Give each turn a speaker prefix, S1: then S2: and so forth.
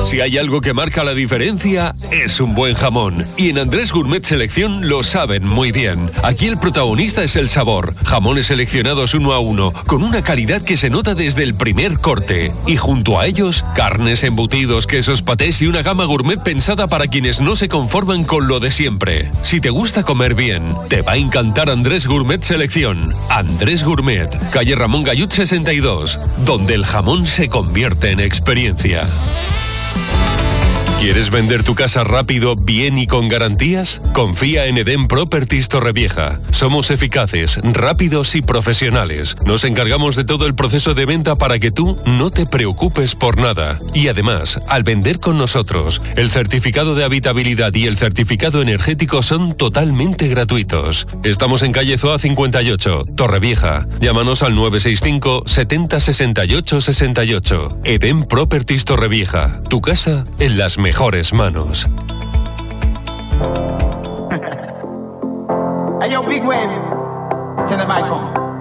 S1: Si hay algo que marca la diferencia, es un buen jamón. Y en Andrés Gourmet Selección lo saben muy bien. Aquí el protagonista es el sabor. Jamones seleccionados uno a uno, con una calidad que se nota desde el primer corte. Y junto a ellos, carnes, embutidos, quesos, patés y una gama gourmet pensada para quienes no se conforman con lo de siempre. Si te gusta comer bien, te va a encantar Andrés Gourmet Selección. Andrés Gourmet, calle Ramón Gallut 62, donde el jamón se convierte en experiencia. ¿Quieres vender tu casa rápido, bien y con garantías? Confía en Eden Properties Torrevieja. Somos eficaces, rápidos y profesionales. Nos encargamos de todo el proceso de venta para que tú no te preocupes por nada. Y además, al vender con nosotros, el certificado de habitabilidad y el certificado energético son totalmente gratuitos. Estamos en calle Zoa 58, Torrevieja. Llámanos al 965 70 68 68. Eden Properties Torrevieja. Tu casa en las mejores manos.
S2: Hey, yo, Big Wave. Turn the mic on.